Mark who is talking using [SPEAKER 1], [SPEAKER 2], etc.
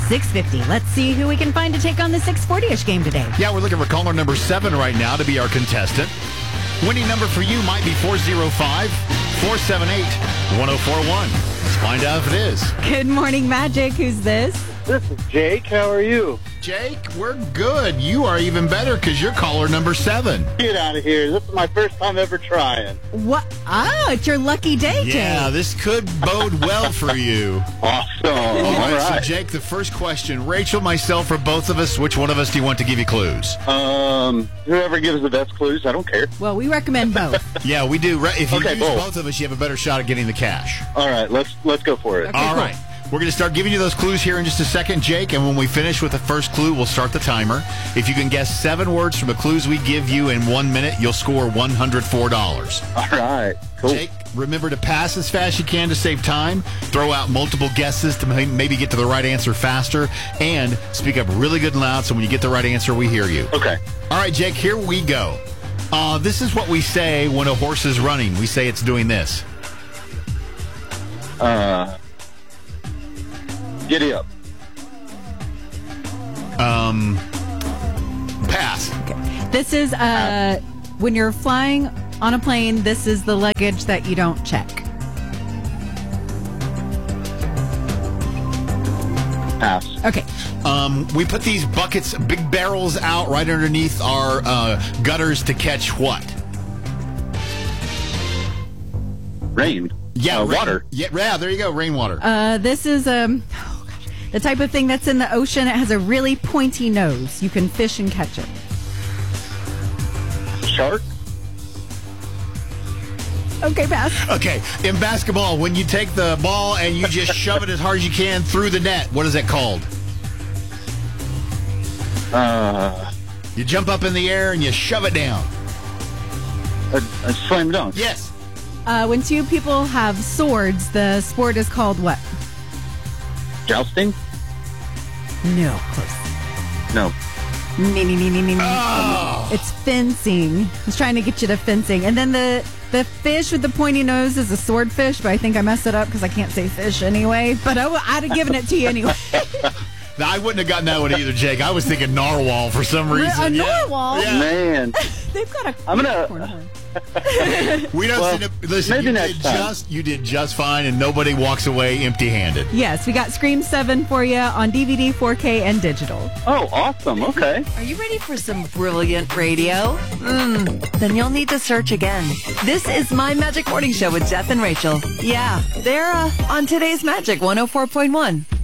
[SPEAKER 1] 650. Let's see who we can find to take on the 640-ish game today.
[SPEAKER 2] Yeah, we're looking for caller number 7 right now to be our contestant. Winning number for you might be 405-478-1041. Let's find out if it is.
[SPEAKER 1] Good morning, Magic. Who's this?
[SPEAKER 3] This is Jake. How are you?
[SPEAKER 2] Jake, we're good. You are even better because you're caller number 7.
[SPEAKER 3] Get out of here. This is my first time ever trying.
[SPEAKER 1] What? Oh, it's your lucky day, Jake.
[SPEAKER 2] Yeah, this could bode well for you.
[SPEAKER 3] Awesome.
[SPEAKER 2] All right, so Jake, the first question. Rachel, myself, or both of us, which one of us do you want to give you clues?
[SPEAKER 3] Whoever gives the best clues, I don't care.
[SPEAKER 1] Well, we recommend both.
[SPEAKER 2] Yeah, we do. If you use
[SPEAKER 3] both.
[SPEAKER 2] both of us, you have a better shot at getting the cash.
[SPEAKER 3] All right, let's go for it.
[SPEAKER 1] Okay,
[SPEAKER 2] All
[SPEAKER 1] cool.
[SPEAKER 2] right. We're going to start giving you those clues here in just a second, Jake, and when we finish with the first clue, we'll start the timer. If you can guess 7 words from the clues we give you in 1 minute, you'll score $104.
[SPEAKER 3] All right, cool.
[SPEAKER 2] Jake, remember to pass as fast as you can to save time, throw out multiple guesses to maybe get to the right answer faster, and speak up really good and loud so when you get the right answer, we hear you.
[SPEAKER 3] Okay.
[SPEAKER 2] All right, Jake, here we go. This is what we say when a horse is running. We say it's doing this.
[SPEAKER 3] Giddy up.
[SPEAKER 2] Pass.
[SPEAKER 1] Okay. This is when you're flying on a plane, this is the luggage that you don't check.
[SPEAKER 3] Pass.
[SPEAKER 1] Okay.
[SPEAKER 2] We put these buckets, big barrels out right underneath our gutters to catch what?
[SPEAKER 3] Rain.
[SPEAKER 2] Yeah,
[SPEAKER 3] water.
[SPEAKER 2] Yeah, there you go, rainwater.
[SPEAKER 1] This is the type of thing that's in the ocean. It has a really pointy nose. You can fish and catch it.
[SPEAKER 3] Shark.
[SPEAKER 1] Okay, pass.
[SPEAKER 2] Okay, in basketball, when you take the ball and you just shove it as hard as you can through the net, what is that called? You jump up in the air and you shove it down.
[SPEAKER 3] A slam dunk.
[SPEAKER 2] Yes.
[SPEAKER 1] When two people have swords, the sport is called what?
[SPEAKER 3] Jousting.
[SPEAKER 1] No, close.
[SPEAKER 3] No.
[SPEAKER 2] Oh.
[SPEAKER 1] It's fencing. I was trying to get you to fencing. And then the fish with the pointy nose is a swordfish, but I think I messed it up because I can't say fish anyway. But I'd have given it to you anyway.
[SPEAKER 2] No, I wouldn't have gotten that one either, Jake. I was thinking narwhal for some reason.
[SPEAKER 1] A narwhal?
[SPEAKER 2] Yeah.
[SPEAKER 3] Man.
[SPEAKER 1] They've got a horn.
[SPEAKER 2] We don't listen,
[SPEAKER 3] maybe next time.
[SPEAKER 2] You did just fine, and nobody walks away empty-handed.
[SPEAKER 1] Yes, we got Scream 7 for you on DVD, 4K, and digital.
[SPEAKER 3] Oh, awesome. Okay.
[SPEAKER 4] Are you ready for some brilliant radio? Then you'll need to search again. This is My Magic Morning Show with Jeff and Rachel. Yeah, they're on today's Magic 104.1.